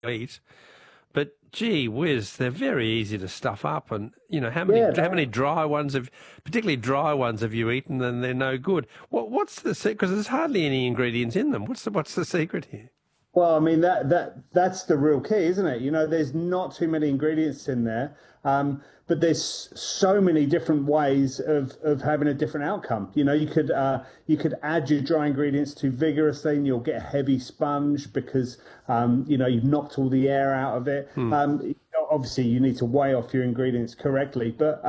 eat. But gee whiz, they're very easy to stuff up. And Yeah, how many particularly dry ones, have you eaten and they're no good? What's the secret? Because there's hardly any ingredients in them. What's the secret here? well, I mean that's the real key, isn't it? There's not too many ingredients in there, but there's so many different ways of having a different outcome. You could add your dry ingredients too vigorously, and you'll get a heavy sponge because you've knocked all the air out of it. Obviously, you need to weigh off your ingredients correctly, but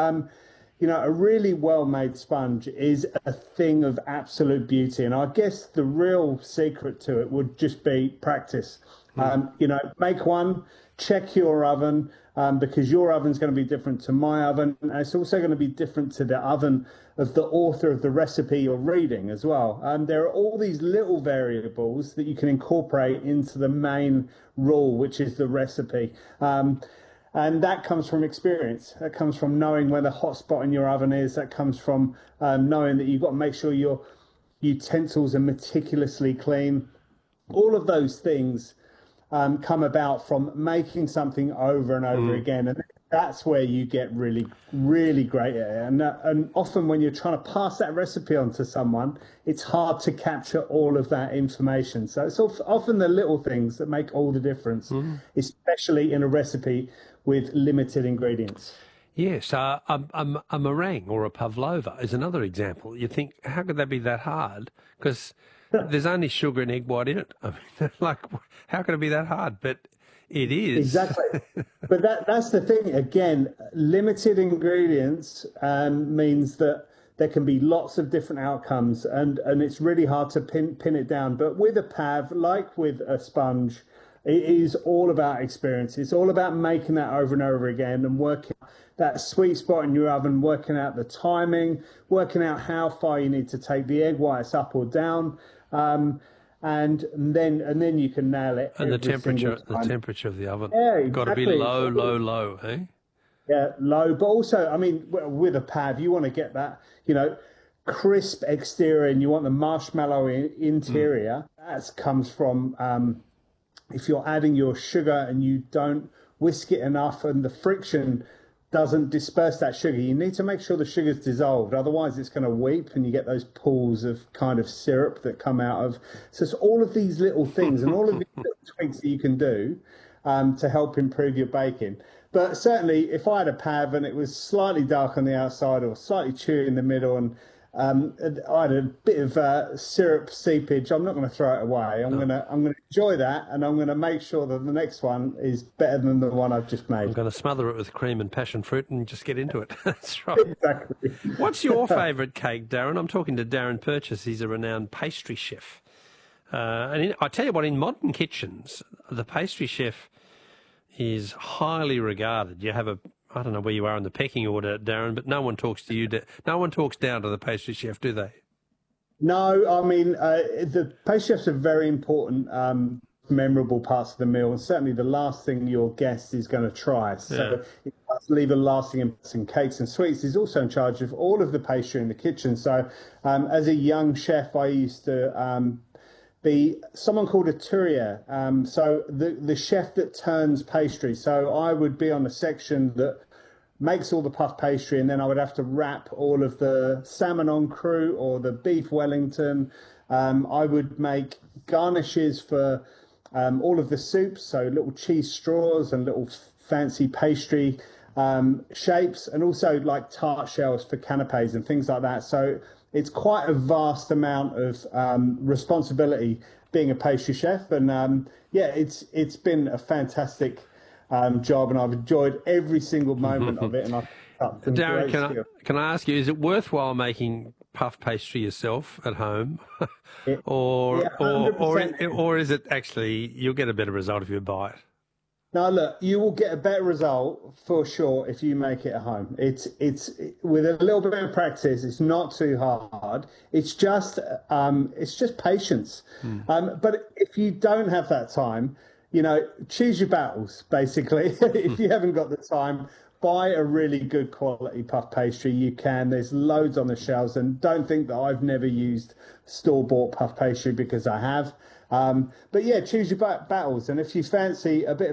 a really well-made sponge is a thing of absolute beauty. And I guess the real secret to it would just be practice. Make one, check your oven, because your oven's going to be different to my oven. And it's also going to be different to the oven of the author of the recipe you're reading as well. There are all these little variables that you can incorporate into the main rule, which is the recipe. And that comes from experience. That comes from knowing where the hot spot in your oven is. That comes from knowing that you've got to make sure your utensils are meticulously clean. All of those things come about from making something over and over again. And that's where you get really, really great at it. And often when you're trying to pass that recipe on to someone, it's hard to capture all of that information. So it's often the little things that make all the difference, especially in a recipe with limited ingredients. Yes, a meringue or a pavlova is another example. You think, how could that be that hard? Because there's only sugar and egg white in it. I mean, how could it be that hard? But it is. Exactly. But that's the thing. Again, limited ingredients means that there can be lots of different outcomes, and it's really hard to pin it down. But with a pav, like with a sponge, it is all about experience. It's all about making that over and over again and working that sweet spot in your oven, working out the timing, working out how far you need to take the egg whites up or down, and then you can nail it. And the temperature of the oven. Yeah, exactly. Got to be low, eh? Yeah, low. But also, I mean, with a pav, you want to get that, crisp exterior, and you want the marshmallow interior. That comes from if you're adding your sugar and you don't whisk it enough and the friction doesn't disperse that sugar. You need to make sure the sugar's dissolved. Otherwise, it's going to weep and you get those pools of kind of syrup that come out of. So it's all of these little things and all of these little tweaks that you can do to help improve your baking. But certainly, if I had a pav and it was slightly dark on the outside or slightly chewy in the middle and I had a bit of syrup seepage, I'm not going to throw it away. I'm going to enjoy that, and I'm going to make sure that the next one is better than the one I've just made. I'm going to smother it with cream and passion fruit and just get into it. That's right. Exactly. What's your favourite cake, Darren? I'm talking to Darren Purchase. He's a renowned pastry chef. I tell you what, in modern kitchens, the pastry chef is highly regarded. You have I don't know where you are in the pecking order, Darren, but no one talks to you. No one talks down to the pastry chef, do they? No, I mean, the pastry chefs are very important, memorable parts of the meal, and certainly the last thing your guest is going to try. So it must leave a lasting impact. And cakes and sweets. He's also in charge of all of the pastry in the kitchen. So as a young chef, I used to be someone called a tourier. So the chef that turns pastry. So I would be on a section that makes all the puff pastry, and then I would have to wrap all of the salmon en croûte or the beef Wellington. I would make garnishes for all of the soups, so little cheese straws and little fancy pastry shapes, and also like tart shells for canapes and things like that. So it's quite a vast amount of responsibility being a pastry chef, and it's been a fantastic job, and I've enjoyed every single moment of it. And Darren, can I ask you, is it worthwhile making puff pastry yourself at home, or is it actually you'll get a better result if you buy it? Now, look, you will get a better result for sure if you make it at home. It's with a little bit of practice. It's not too hard. It's just patience. But if you don't have that time, choose your battles. Basically, if you haven't got the time, buy a really good quality puff pastry. You can. There's loads on the shelves, and don't think that I've never used store-bought puff pastry, because I have. But yeah, choose your battles. And if you fancy a bit